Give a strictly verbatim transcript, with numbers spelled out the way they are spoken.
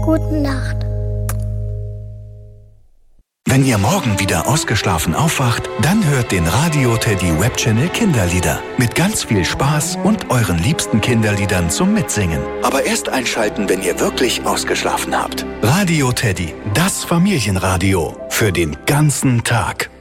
Gute Nacht. Wenn ihr morgen wieder ausgeschlafen aufwacht, dann hört den Radio Teddy Webchannel Kinderlieder. Mit ganz viel Spaß und euren liebsten Kinderliedern zum Mitsingen. Aber erst einschalten, wenn ihr wirklich ausgeschlafen habt. Radio Teddy, das Familienradio. Für den ganzen Tag.